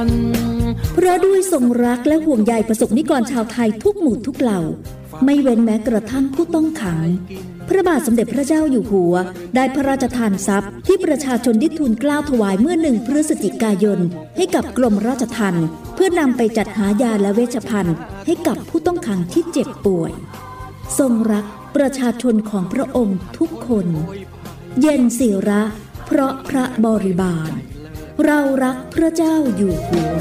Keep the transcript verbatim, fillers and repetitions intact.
เพราะด้วยทรงรักและห่วงใยประสบนิกรชาวไทยทุกหมู่ทุกเหล่าไม่เว้นแม้กระทั่งผู้ต้องขังพระบาทสมเด็จพระเจ้าอยู่หัวได้พระราชทานทรัพย์ที่ประชาชนได้ทูลเกล้าถวายเมื่อหนึ่งพฤศจิกายนให้กับกรมราชทัณฑ์เพื่อนำไปจัดหายาและเวชภัณฑ์ให้กับผู้ต้องขังที่เจ็บป่วยทรงรักประชาชนของพระองค์ทุกคนเย็นศิระเพราะพระบริบาลเรารักพระเจ้าอยู่หัว